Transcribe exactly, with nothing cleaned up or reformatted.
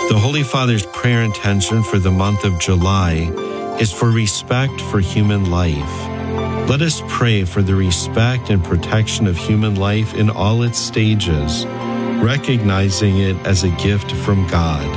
The Holy Father's prayer intention for the month of July is for respect for human life. Let us pray for the respect and protection of human life in all its stages, recognizing it as a gift from God.